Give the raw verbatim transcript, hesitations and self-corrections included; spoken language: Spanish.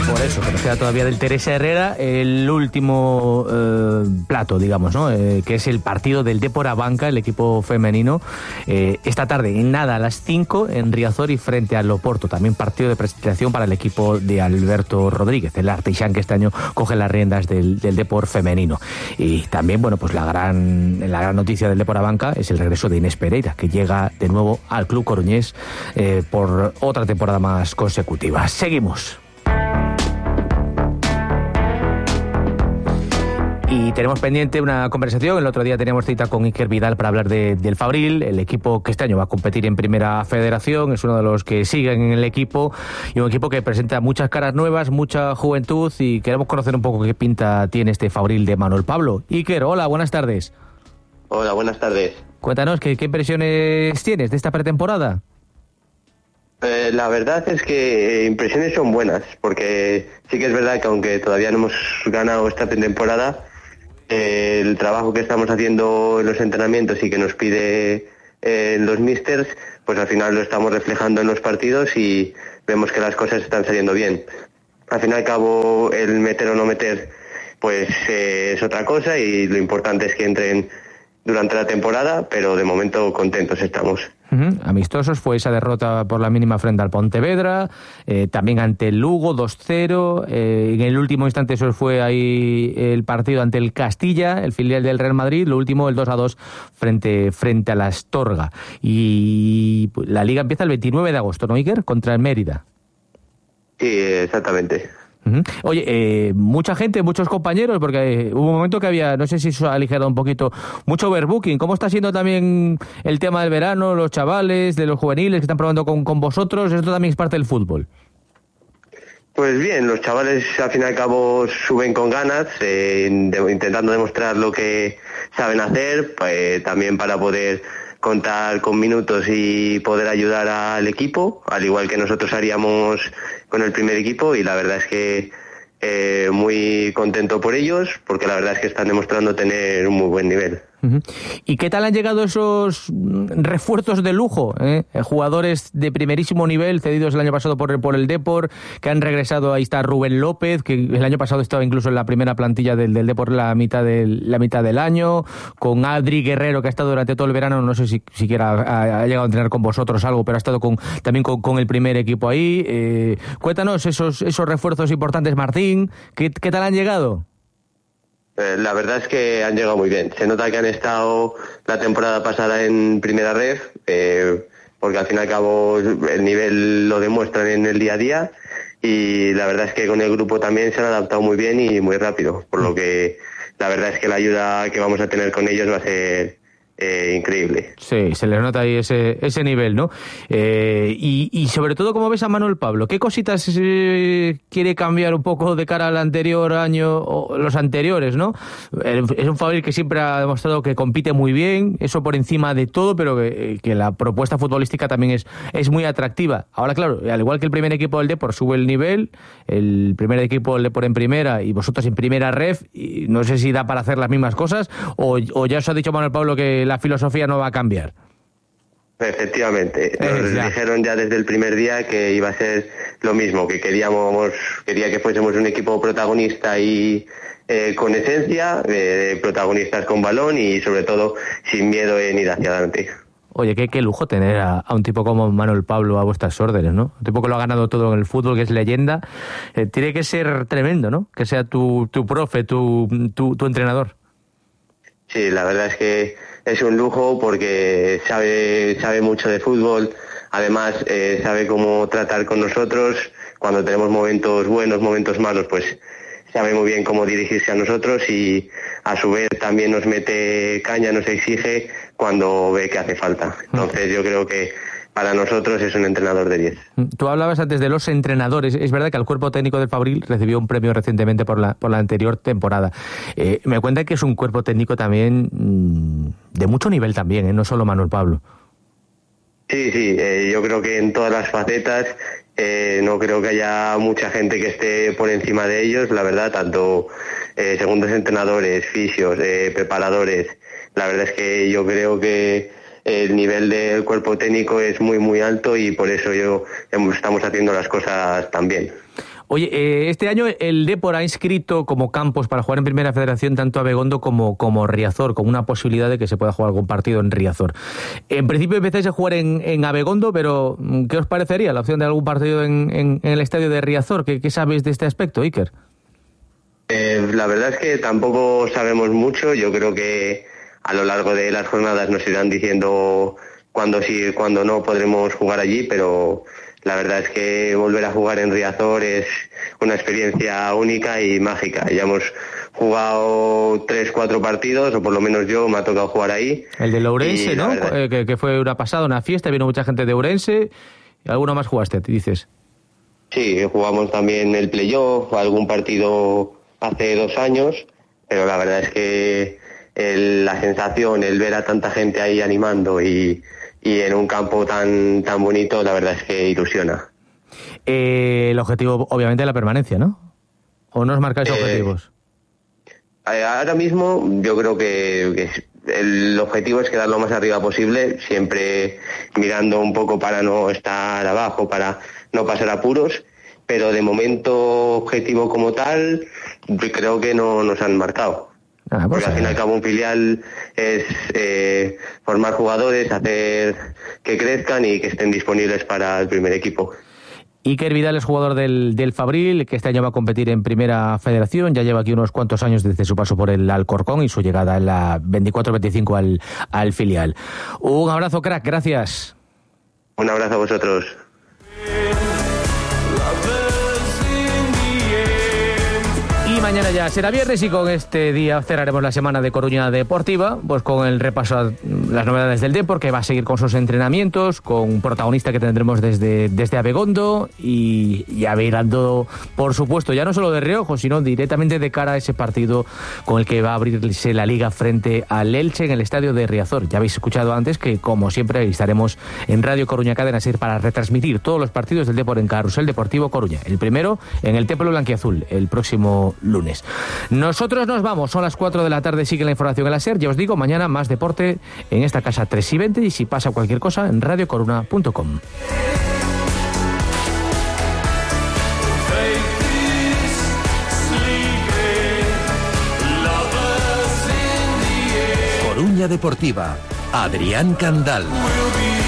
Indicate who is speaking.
Speaker 1: Por eso, que nos queda todavía del Teresa Herrera el último eh, plato, digamos, ¿no? Eh, que es el partido del Depor Abanca, el equipo femenino, eh, esta tarde, en nada, a las cinco, en Riazor y frente al Oporto. También partido de presentación para el equipo de Alberto Rodríguez, el artesán que este año coge las riendas del, del Depor femenino. Y también, bueno, pues la gran, la gran noticia del Depor Abanca es el regreso de Inés Pereira, que llega de nuevo al club coruñés eh, por otra temporada más consecutiva. Seguimos. Y tenemos pendiente una conversación. El otro día teníamos cita con Iker Vidal para hablar de, del Fabril, el equipo que este año va a competir en Primera Federación. Es uno de los que siguen en el equipo y un equipo que presenta muchas caras nuevas, mucha juventud, y queremos conocer un poco qué pinta tiene este Fabril de Manuel Pablo. Iker, hola, buenas tardes.
Speaker 2: Hola, buenas tardes.
Speaker 1: Cuéntanos, ¿qué, qué impresiones tienes de esta pretemporada?
Speaker 2: Eh, la verdad es que impresiones son buenas, porque sí que es verdad que aunque todavía no hemos ganado esta pretemporada, eh, el trabajo que estamos haciendo en los entrenamientos y que nos pide eh, los místers, pues al final lo estamos reflejando en los partidos y vemos que las cosas están saliendo bien. Al fin y al cabo, el meter o no meter, pues eh, es otra cosa, y lo importante es que entren durante la temporada, pero de momento contentos estamos.
Speaker 1: Uh-huh. Amistosos fue esa derrota por la mínima frente al Pontevedra, eh, también ante el Lugo dos cero, eh, en el último instante eso fue ahí el partido ante el Castilla, el filial del Real Madrid, lo último el dos a dos frente, frente a la Astorga. Y la Liga empieza el veintinueve de agosto, ¿no, Iker? Contra el Mérida.
Speaker 2: Sí, exactamente.
Speaker 1: Uh-huh. Oye, eh, mucha gente, muchos compañeros, porque eh, hubo un momento que había, no sé si eso ha aligerado un poquito, mucho overbooking. ¿Cómo está siendo también el tema del verano, los chavales, de los juveniles que están probando con, con vosotros? ¿Esto también es parte del fútbol?
Speaker 2: Pues bien, los chavales al fin y al cabo suben con ganas, eh, de, intentando demostrar lo que saben hacer, eh, también para poder contar con minutos y poder ayudar al equipo, al igual que nosotros haríamos con el primer equipo, y la verdad es que eh, muy contento por ellos, porque la verdad es que están demostrando tener un muy buen nivel.
Speaker 1: Uh-huh. ¿Y qué tal han llegado esos refuerzos de lujo? ¿eh? Jugadores de primerísimo nivel, cedidos el año pasado por el, por el Depor, que han regresado. Ahí está Rubén López, que el año pasado estaba incluso en la primera plantilla del, del Depor la mitad del, la mitad del año, con Adri Guerrero, que ha estado durante todo el verano, no sé si siquiera ha, ha llegado a entrenar con vosotros algo, pero ha estado con, también con, con el primer equipo ahí. Eh, cuéntanos esos, esos refuerzos importantes, Martín, ¿qué, qué tal han llegado?
Speaker 2: La verdad es que han llegado muy bien. Se nota que han estado la temporada pasada en primera ref, eh, porque al fin y al cabo el nivel lo demuestran en el día a día, y la verdad es que con el grupo también se han adaptado muy bien y muy rápido, por lo que la verdad es que la ayuda que vamos a tener con ellos va a ser Eh, increíble.
Speaker 1: Sí, se le nota ahí ese, ese nivel, ¿no? Eh, y, y sobre todo, ¿cómo ves a Manuel Pablo? ¿Qué cositas eh, quiere cambiar un poco de cara al anterior año, o los anteriores, ¿no? Eh, es un Fabril que siempre ha demostrado que compite muy bien, eso por encima de todo, pero que, que la propuesta futbolística también es, es muy atractiva. Ahora, claro, al igual que el primer equipo del Depor sube el nivel, el primer equipo del Depor en primera y vosotros en primera ref, y no sé si da para hacer las mismas cosas, o, o ya os ha dicho Manuel Pablo que la filosofía no va a cambiar.
Speaker 2: Efectivamente, nos
Speaker 1: ya.
Speaker 2: dijeron ya desde el primer día que iba a ser lo mismo, que queríamos, quería que fuésemos un equipo protagonista y eh, con esencia, eh, protagonistas con balón y sobre todo sin miedo en ir hacia adelante.
Speaker 1: Oye, qué, qué lujo tener a, a un tipo como Manuel Pablo a vuestras órdenes, ¿no? Un tipo que lo ha ganado todo en el fútbol, que es leyenda. Eh, tiene que ser tremendo, ¿no? Que sea tu, tu profe, tu, tu, tu entrenador.
Speaker 2: Sí, la verdad es que es un lujo porque sabe sabe mucho de fútbol, además eh, sabe cómo tratar con nosotros, cuando tenemos momentos buenos, momentos malos, pues sabe muy bien cómo dirigirse a nosotros y a su vez también nos mete caña, nos exige cuando ve que hace falta. Entonces yo creo que para nosotros es un entrenador de diez.
Speaker 1: Tú hablabas antes de los entrenadores. Es verdad que el cuerpo técnico del Fabril recibió un premio recientemente por la, por la anterior temporada. Eh, me cuenta que es un cuerpo técnico también mmm, de mucho nivel también, ¿eh? No solo Manuel Pablo.
Speaker 2: Sí, sí, eh, yo creo que en todas las facetas, eh, no creo que haya mucha gente que esté por encima de ellos, la verdad, tanto eh, segundos entrenadores, fisios, eh, preparadores. La verdad es que yo creo que el nivel del cuerpo técnico es muy muy alto y por eso yo estamos haciendo las cosas tan bien.
Speaker 1: Oye, eh, este año el Depor ha inscrito como campos para jugar en Primera Federación tanto Abegondo como, como Riazor, con una posibilidad de que se pueda jugar algún partido en Riazor. En principio empezáis a jugar en, en Abegondo, pero ¿qué os parecería la opción de algún partido en, en, en el estadio de Riazor? ¿Qué, qué sabéis de este aspecto, Iker?
Speaker 2: Eh, la verdad es que tampoco sabemos mucho. Yo creo que a lo largo de las jornadas nos irán diciendo cuándo sí, cuándo no podremos jugar allí, pero la verdad es que volver a jugar en Riazor es una experiencia única y mágica. Ya hemos jugado tres, cuatro partidos, o por lo menos yo me ha tocado jugar ahí.
Speaker 1: El de Ourense, ¿no? Verdad... Que, que fue una pasada, una fiesta, vino mucha gente de Ourense. ¿Alguno más jugaste, te dices?
Speaker 2: Sí, jugamos también el playoff, algún partido hace dos años, pero la verdad es que el, la sensación, el ver a tanta gente ahí animando y... y en un campo tan tan bonito, la verdad es que ilusiona.
Speaker 1: Eh, el objetivo, obviamente, es la permanencia, ¿no? ¿O no os marcáis eh, objetivos?
Speaker 2: Ahora mismo yo creo que, que el objetivo es quedar lo más arriba posible, siempre mirando un poco para no estar abajo, para no pasar apuros, pero de momento objetivo como tal, creo que no nos han marcado. Ah, pues porque al fin y al cabo un filial es eh, formar jugadores, hacer que crezcan y que estén disponibles para el primer equipo.
Speaker 1: Iker Vidal es jugador del, del Fabril, que este año va a competir en Primera Federación, ya lleva aquí unos cuantos años desde su paso por el Alcorcón y su llegada en la veinticuatro veinticinco al, al filial. Un abrazo, crack, gracias.
Speaker 2: Un abrazo a vosotros.
Speaker 1: Y mañana ya será viernes y con este día cerraremos la semana de Coruña Deportiva, pues con el repaso a las novedades del Depor, que va a seguir con sus entrenamientos, con un protagonista que tendremos desde, desde Abegondo y ya mirando, por supuesto, ya no solo de reojo, sino directamente de cara a ese partido con el que va a abrirse la Liga frente al Elche en el estadio de Riazor. Ya habéis escuchado antes que, como siempre, estaremos en Radio Coruña Cadena Ser para retransmitir todos los partidos del Depor en Carrusel Deportivo Coruña. El primero en el Templo Blanquiazul, el próximo lunes. Nosotros nos vamos, son las cuatro de la tarde, sigue la información en la SER. Ya os digo, mañana más deporte en esta casa tres y veinte, y si pasa cualquier cosa en radio coruna punto com.
Speaker 3: Coruña Deportiva, Adrián Candal.